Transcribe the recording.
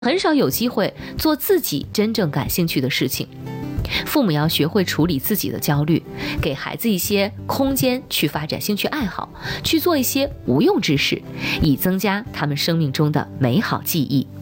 很少有机会做自己真正感兴趣的事情。父母要学会处理自己的焦虑，给孩子一些空间去发展兴趣爱好，去做一些无用之事，以增加他们生命中的美好记忆。